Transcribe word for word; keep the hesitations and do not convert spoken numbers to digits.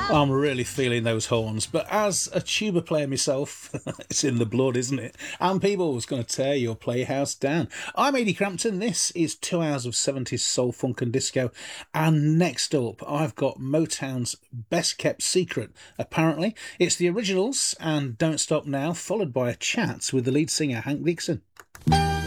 I'm really feeling those horns, but as a tuba player myself, it's in the blood, isn't it? And Peebles going to tear your playhouse down. I'm Ady Crampton. This is two hours of seventies soul, funk and disco. And next up, I've got Motown's best kept secret, apparently. It's the originals and Don't Stop Now, followed by a chat with the lead singer, Hank Dixon.